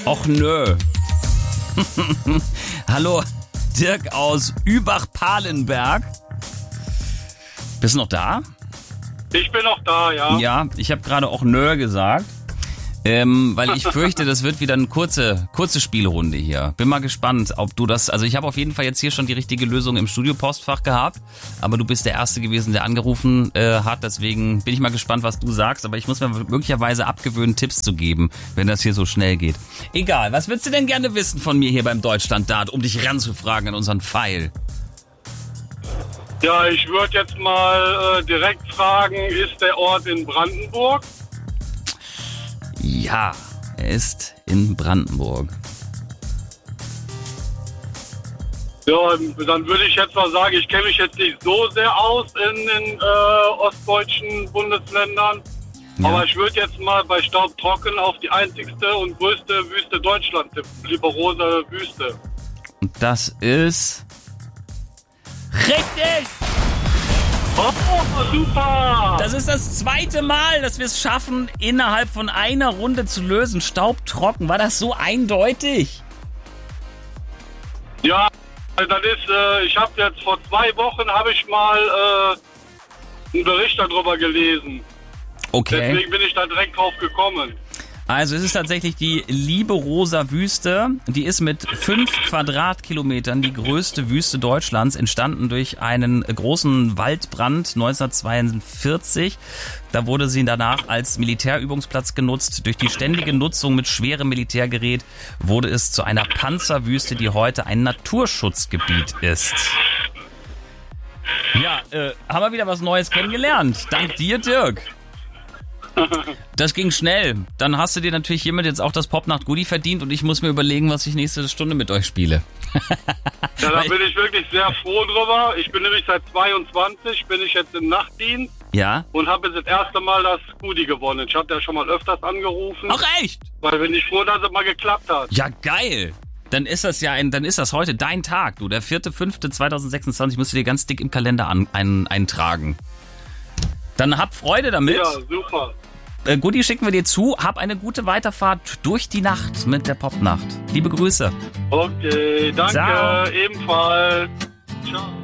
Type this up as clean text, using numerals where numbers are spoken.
Och nö. Hallo, Dirk aus Übach-Palenberg. Bist du noch da? Ich bin noch da, ja. Ja, ich habe gerade auch nö gesagt. Weil ich fürchte, das wird wieder eine kurze Spielrunde hier. Bin mal gespannt, ob du das... Also ich habe auf jeden Fall jetzt hier schon die richtige Lösung im Studio-Postfach gehabt. Aber du bist der Erste gewesen, der angerufen hat. Deswegen bin ich mal gespannt, was du sagst. Aber ich muss mir möglicherweise abgewöhnen, Tipps zu geben, wenn das hier so schnell geht. Egal, was würdest du denn gerne wissen von mir hier beim Deutschland-Dart, um dich ranzufragen an unseren Pfeil? Ja, ich würde jetzt mal direkt fragen, ist der Ort in Brandenburg? Ja, er ist in Brandenburg. Ja, dann würde ich jetzt mal sagen, ich kenne mich jetzt nicht so sehr aus in den ostdeutschen Bundesländern. Ja. Aber ich würde jetzt mal bei Staubtrocken auf die einzigste und größte Wüste Deutschlands tippen. Liberosa Wüste. Und das ist... Richtig! Oh, super! Das ist das zweite Mal, dass wir es schaffen, innerhalb von einer Runde zu lösen. Staubtrocken. War das so eindeutig? Ja, das ist, ich habe jetzt vor 2 Wochen habe ich mal einen Bericht darüber gelesen. Okay. Deswegen bin ich da direkt drauf gekommen. Also es ist tatsächlich die Liberosa Wüste. Die ist mit 5 Quadratkilometern die größte Wüste Deutschlands, entstanden durch einen großen Waldbrand 1942. Da wurde sie danach als Militärübungsplatz genutzt. Durch die ständige Nutzung mit schwerem Militärgerät wurde es zu einer Panzerwüste, die heute ein Naturschutzgebiet ist. Ja, haben wir wieder was Neues kennengelernt. Dank dir, Dirk. Das ging schnell. Dann hast du dir natürlich hiermit jetzt auch das Popnacht-Goodie verdient und ich muss mir überlegen, was ich nächste Stunde mit euch spiele. Ja, da bin ich wirklich sehr froh drüber. Ich bin nämlich seit 22, bin ich jetzt im Nachtdienst. Ja? Und habe jetzt das erste Mal das Goodie gewonnen. Ich hatte ja schon mal öfters angerufen. Ach echt? Weil bin ich froh, dass es mal geklappt hat. Ja, geil. Dann ist das heute dein Tag, du. Der 4.5.2026 musst du dir ganz dick im Kalender eintragen. Dann hab Freude damit. Ja, super. Goodie schicken wir dir zu. Hab eine gute Weiterfahrt durch die Nacht mit der Popnacht. Liebe Grüße. Okay, danke. Ciao. Ebenfalls. Ciao.